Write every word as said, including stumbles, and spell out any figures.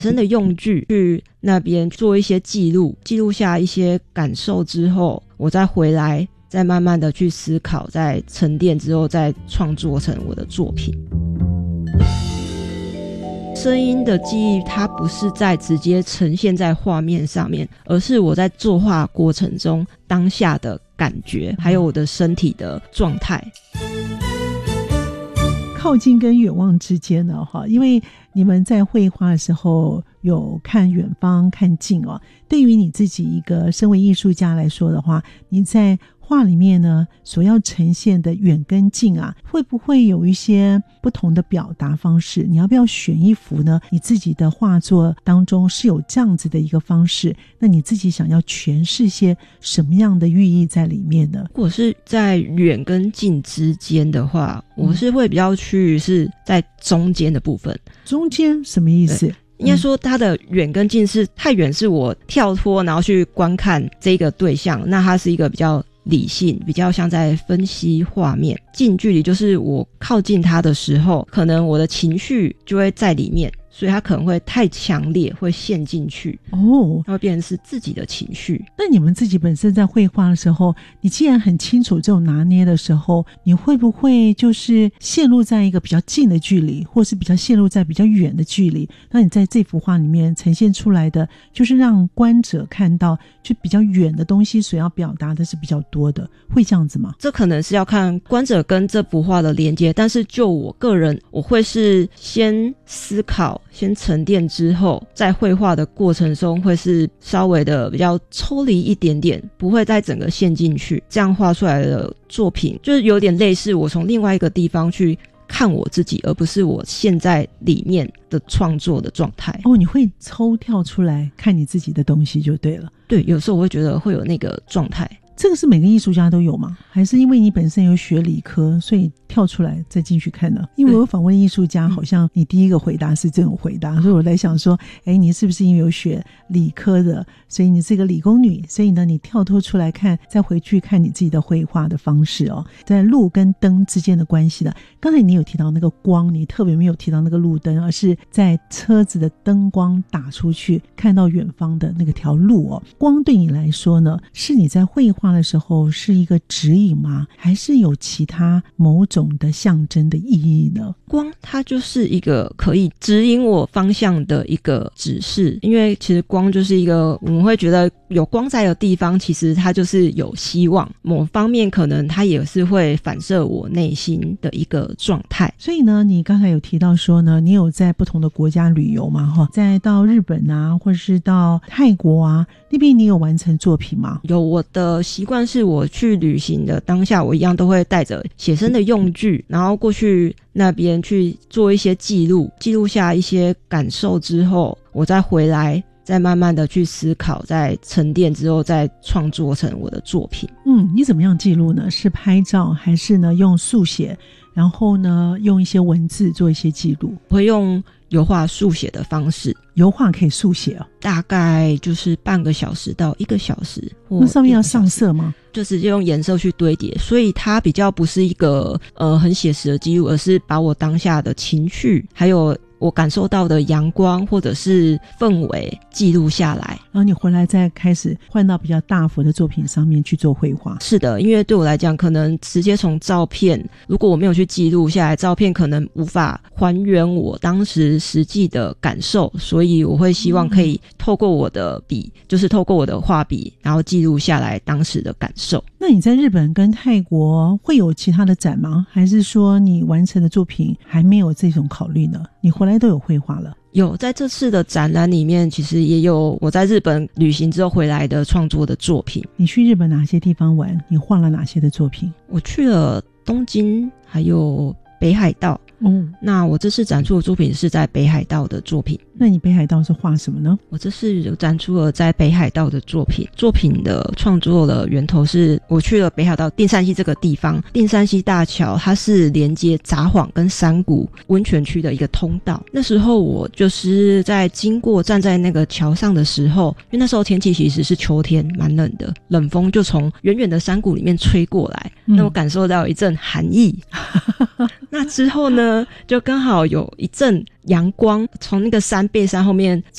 真的用具去那边做一些记录，记录下一些感受之后，我再回来再慢慢的去思考，再沉淀之后再创作成我的作品。声音的记忆它不是在直接呈现在画面上面，而是我在作画过程中当下的感觉，还有我的身体的状态。 靠近跟远望之间呢，因为你们在绘画的时候有看远方看近哦，对于你自己一个身为艺术家来说的话，你在画里面呢所要呈现的远跟近啊，会不会有一些不同的表达方式？你要不要选一幅呢你自己的画作当中是有这样子的一个方式，那你自己想要诠释些什么样的寓意在里面呢？ 如果是在远跟近之间的话，我是会比较趋于是在中间的部分。 中间什么意思？ 应该说它的远跟近是太远是我跳脱然后去观看这个对象，那它是一个比较理性，比较像在分析画面。近距离就是我靠近它的时候，可能我的情绪就会在里面，所以它可能会太强烈，会陷进去哦，它会变成是自己的情绪。 那你们自己本身在绘画的时候，你既然很清楚这种拿捏的时候，你会不会就是陷入在一个比较近的距离，或是比较陷入在比较远的距离？那你在这幅画里面呈现出来的，就是让观者看到就比较远的东西所要表达的是比较多的，会这样子吗？ 这可能是要看观者跟这幅画的连接，但是就我个人，我会是先思考，先沉淀之后，在绘画的过程中会是稍微的比较抽离一点点，不会再整个陷进去，这样画出来的作品就是有点类似我从另外一个地方去看我自己，而不是我现在里面的创作的状态。 哦，你会抽跳出来看你自己的东西就对了。 对，有时候我会觉得会有那个状态。 这个是每个艺术家都有吗？还是因为你本身有学理科，所以跳出来再进去看呢？因为我有访问艺术家，好像你第一个回答是这种回答，所以我在想说，哎，你是不是因为有学理科的，所以你是一个理工女，所以呢你跳脱出来看，再回去看你自己的绘画的方式哦，在路跟灯之间的关系的。刚才你有提到那个光，你特别没有提到那个路灯，而是在车子的灯光打出去看到远方的那个条路哦。光对你来说呢，是你在绘画的时候是一个指引吗？还是有其他某种的象征的意义呢？ 光它就是一个可以指引我方向的一个指示，因为其实光就是一个我们会觉得有光在的地方，其实它就是有希望，某方面可能它也是会反射我内心的一个状态。 所以呢你刚才有提到说呢，你有在不同的国家旅游嘛，哈，再到日本啊，或者是到泰国啊，那边你有完成作品吗？ 有，我的习惯是我去旅行的当下，我一样都会带着写生的用具，然后过去那边去做一些记录，记录下一些感受之后，我再回来再慢慢的去思考，再沉淀之后再创作成我的作品。 嗯，你怎么样记录呢？是拍照还是呢用速写，然后呢用一些文字做一些记录？ 我会用油画速写的方式。 油画可以速写哦？ 大概就是半个小时到一个小时。 那上面要上色吗？ 就直接用颜色去堆叠，所以它比较不是一个呃很写实的记录，而是把我当下的情绪还有我感受到的阳光或者是氛围记录下来， 然后你回来再开始换到比较大幅的作品上面去做绘画。 是的，因为对我来讲，可能直接从照片，如果我没有去记录下来，照片可能无法还原我当时实际的感受，所以我会希望可以透过我的笔，嗯、就是透过我的画笔，然后记录下来当时的感受。 那你在日本跟泰国会有其他的展吗？还是说你完成的作品还没有这种考虑呢？你回来都有绘画了？ 有，在这次的展览里面其实也有我在日本旅行之后回来的创作的作品。 你去日本哪些地方玩？你画了哪些的作品？ 我去了东京还有北海道。哦，那我这次展出的作品是在北海道的作品。 那你北海道是画什么呢？ 我这次有展出了在北海道的作品，作品的创作的源头是我去了北海道定山溪这个地方。定山溪大桥它是连接札幌跟山谷温泉区的一个通道，那时候我就是在经过站在那个桥上的时候，因为那时候天气其实是秋天，蛮冷的，冷风就从远远的山谷里面吹过来，嗯、那我感受到一阵寒意那之后呢就刚好有一阵阳光从那个山背山后面